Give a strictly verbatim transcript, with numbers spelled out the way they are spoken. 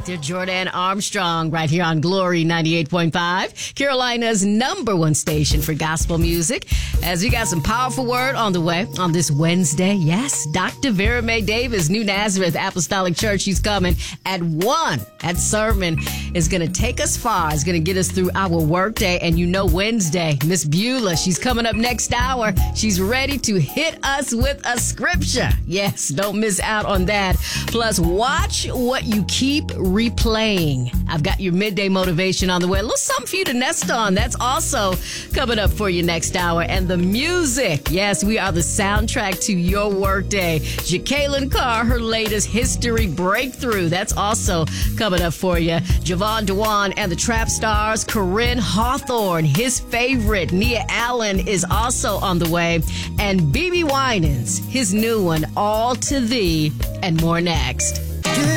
right there, Jordan Armstrong, right here on Glory ninety-eight point five, Carolina's number one station for gospel music. As we got some powerful word on the way on this Wednesday. Yes, Doctor Vera Mae Davis, New Nazareth Apostolic Church. She's coming at one. That sermon is going to take us far. It's going to get us through our workday. And you know, Wednesday, Miss Beulah, she's coming up next hour. She's ready to hit us with a scripture. Yes, don't miss out on that. Plus, watch what you keep replaying. I've got your midday motivation on the way. A little something for you to nest on. That's also coming up for you next hour. And the music. Yes, we are the soundtrack to your workday. Jacqueline Carr, her latest history breakthrough. That's also coming up for you. Javon Dewan and the Trap Stars. Corinne Hawthorne, his favorite. Nia Allen is also on the way. And B B Winans, his new one, All to Thee, and more next.